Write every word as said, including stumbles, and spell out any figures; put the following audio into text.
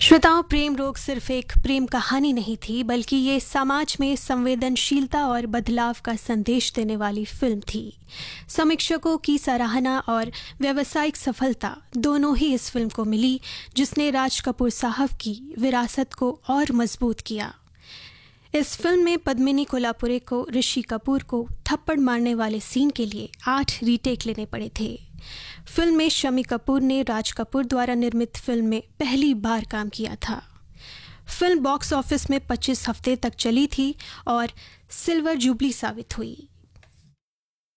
श्वेताओं, प्रेम रोग सिर्फ एक प्रेम कहानी नहीं थी, बल्कि ये समाज में संवेदनशीलता और बदलाव का संदेश देने वाली फिल्म थी। समीक्षकों की सराहना और व्यावसायिक सफलता दोनों ही इस फिल्म को मिली, जिसने राज कपूर साहब की विरासत को और मजबूत किया। इस फिल्म में पद्मिनी कोल्हापुरे को ऋषि कपूर को थप्पड़ मारने वाले सीन के लिए आठ रीटेक लेने पड़े थे। फिल्म में शम्मी कपूर ने राज कपूर द्वारा निर्मित फिल्म में पहली बार काम किया था। फिल्म बॉक्स ऑफिस में पच्चीस हफ्ते तक चली थी और सिल्वर जुबली साबित हुई।